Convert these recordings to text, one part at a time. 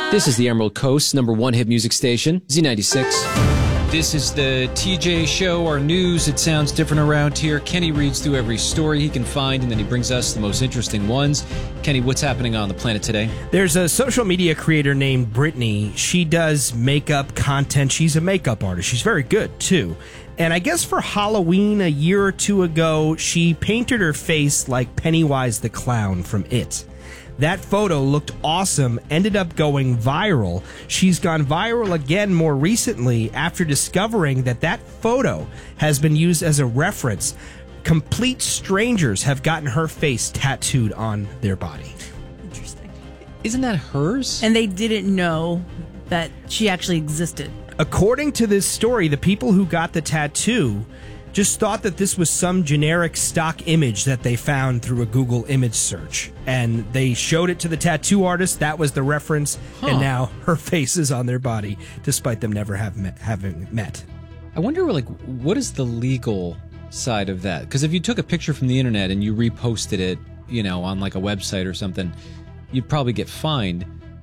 This is the Emerald Coast, #1 hit music station, Z96. This is the TJ Show, our news. It sounds different around here. Kenny reads through every story he can find, and then he brings us the most interesting ones. Kenny, what's happening on the planet today? There's a social media creator named Brittany. She does makeup content. She's a makeup artist. She's very good, too. And I guess for Halloween a year or two ago, she painted her face like Pennywise the Clown from It. That photo looked awesome, ended up going viral. She's gone viral again more recently after discovering that photo has been used as a reference. Complete strangers have gotten her face tattooed on their body. Interesting. Isn't that hers? And they didn't know that she actually existed. According to this story, the people who got the tattoo just thought that this was some generic stock image that they found through a Google image search. And they showed it to the tattoo artist. That was the reference. And now her face is on their body, despite them never having met. I wonder, what is the legal side of that? Because if you took a picture from the internet and you reposted it, on like a website or something, you'd probably get fined.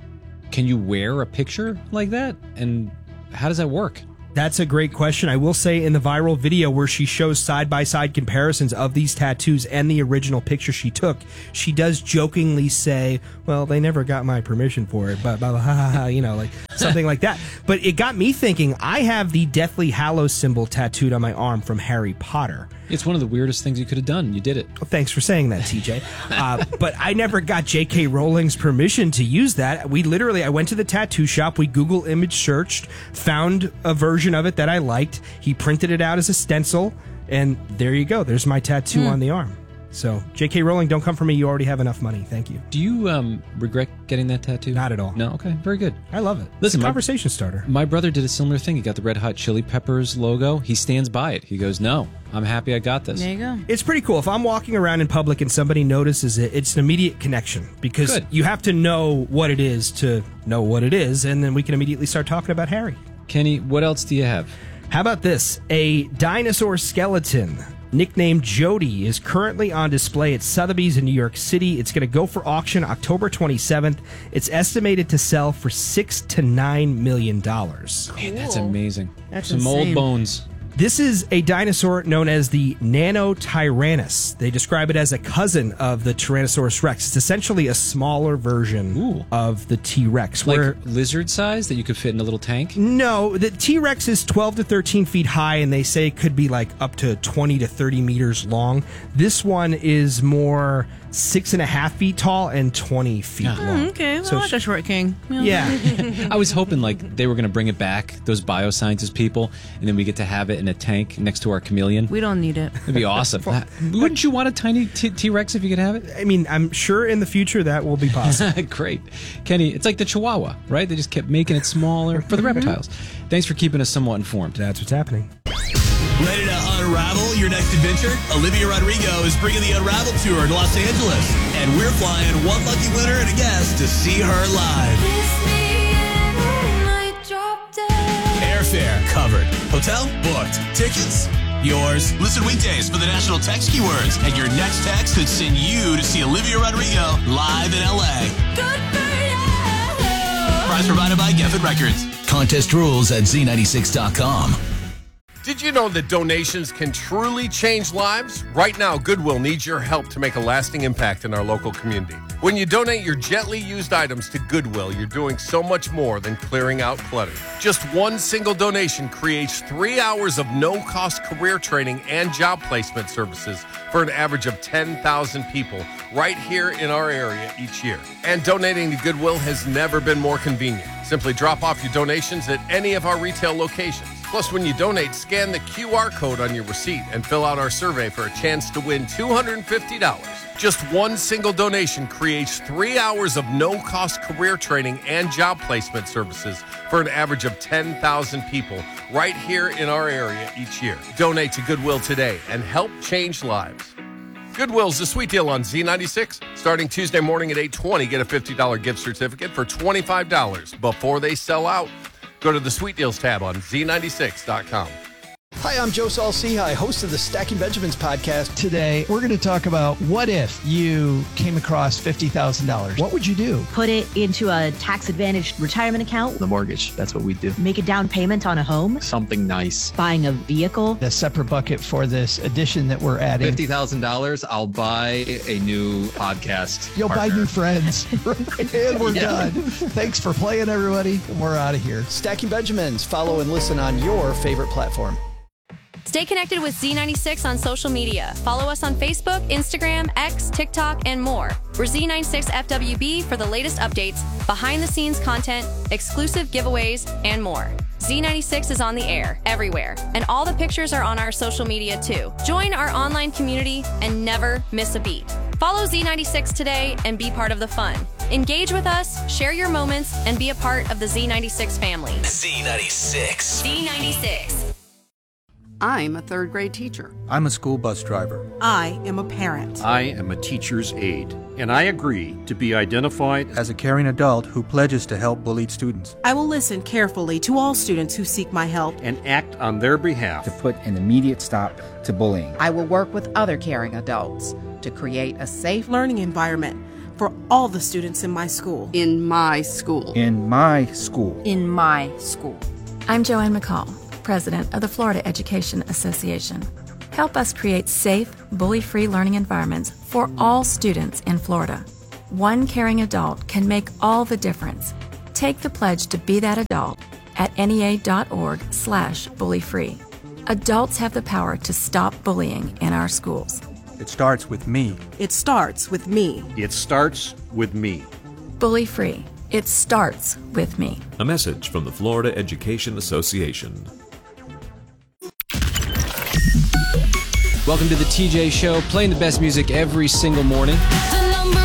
Can you wear a picture like that? And how does that work? That's a great question. I will say in the viral video where she shows side-by-side comparisons of these tattoos and the original picture she took, she does jokingly say, well, they never got my permission for it, but blah, blah, ha, ha, ha, like something like that. But it got me thinking, I have the Deathly Hallows symbol tattooed on my arm from Harry Potter. It's one of the weirdest things you could have done. You did it. Well, thanks for saying that, TJ. But I never got J.K. Rowling's permission to use that. I went to the tattoo shop. We Google image searched, found a version of it that I liked. He printed it out as a stencil, and there you go. There's my tattoo on the arm. So, J.K. Rowling, don't come for me. You already have enough money. Thank you. Do you regret getting that tattoo? Not at all. No? Okay. Very good. I love it. Listen, it's a conversation starter. My brother did a similar thing. He got the Red Hot Chili Peppers logo. He stands by it. He goes, no, I'm happy I got this. There you go. It's pretty cool. If I'm walking around in public and somebody notices it, it's an immediate connection because you have to know what it is to know what it is, and then we can immediately start talking about Harry. Kenny, what else do you have? How about this? A dinosaur skeleton nicknamed Jody is currently on display at Sotheby's in New York City. It's going to go for auction October 27th. It's estimated to sell for $6 to $9 million. Man, that's amazing. That's some insane. old bones. This is a dinosaur known as the Nanotyrannus. They describe it as a cousin of the Tyrannosaurus Rex. It's essentially a smaller version of the T-Rex. Like lizard size that you could fit in a little tank? No, the T-Rex is 12 to 13 feet high, and they say it could be like up to 20 to 30 meters long. This one is more 6.5 feet tall and 20 feet long. Okay, well, like a short king. Yeah. I was hoping they were going to bring it back, those bioscientist people, and then we get to have it in a tank next to our chameleon. We don't need it. It'd be awesome. Wouldn't you want a tiny T-Rex if you could have it? I mean, I'm sure in the future that will be possible. Great. Kenny, it's like the Chihuahua, right? They just kept making it smaller for the reptiles. Thanks for keeping us somewhat informed. That's what's happening. Ready to unravel your next adventure? Olivia Rodrigo is bringing the Unravel Tour to Los Angeles, and we're flying one lucky winner and a guest to see her live. Airfare covered. Hotel booked. Tickets yours. Listen weekdays for the national text keywords, and your next text could send you to see Olivia Rodrigo live in LA. Good for you. Prize provided by Geffen Records. Contest rules at Z96.com. Did you know that donations can truly change lives? Right now, Goodwill needs your help to make a lasting impact in our local community. When you donate your gently used items to Goodwill, you're doing so much more than clearing out clutter. Just one single donation creates 3 hours of no-cost career training and job placement services for an average of 10,000 people right here in our area each year. And donating to Goodwill has never been more convenient. Simply drop off your donations at any of our retail locations. Plus, when you donate, scan the QR code on your receipt and fill out our survey for a chance to win $250. Just one single donation creates 3 hours of no-cost career training and job placement services for an average of 10,000 people right here in our area each year. Donate to Goodwill today and help change lives. Goodwill's a sweet deal on Z96. Starting Tuesday morning at 8:20, get a $50 gift certificate for $25 before they sell out. Go to the Sweet Deals tab on Z96.com. Hi, I'm Joe Saul-Sehy, host of the Stacking Benjamins podcast. Today, we're going to talk about what if you came across $50,000? What would you do? Put it into a tax-advantaged retirement account. The mortgage, that's what we do. Make a down payment on a home. Something nice. Buying a vehicle. A separate bucket for this addition that we're adding. $50,000, I'll buy a new podcast. You'll partner. buy new friends. And we're done. Thanks for playing, everybody. And we're out of here. Stacking Benjamins. Follow and listen on your favorite platform. Stay connected with Z96 on social media. Follow us on Facebook, Instagram, X, TikTok, and more. We're Z96FWB for the latest updates, behind-the-scenes content, exclusive giveaways, and more. Z96 is on the air, everywhere, and all the pictures are on our social media too. Join our online community and never miss a beat. Follow Z96 today and be part of the fun. Engage with us, share your moments, and be a part of the Z96 family. Z96. Z96. I'm a third grade teacher. I'm a school bus driver. I am a parent. I am a teacher's aide, and I agree to be identified as a caring adult who pledges to help bullied students. I will listen carefully to all students who seek my help and act on their behalf to put an immediate stop to bullying. I will work with other caring adults to create a safe learning environment for all the students in my school. In my school. In my school. In my school. I'm Joanne McCall, President of the Florida Education Association. Help us create safe, bully-free learning environments for all students in Florida. One caring adult can make all the difference. Take the pledge to be that adult at NEA.org/bullyfree. Adults have the power to stop bullying in our schools. It starts with me. It starts with me. It starts with me. Bully-free. It starts with me. A message from the Florida Education Association. Welcome to the TJ Show, playing the best music every single morning.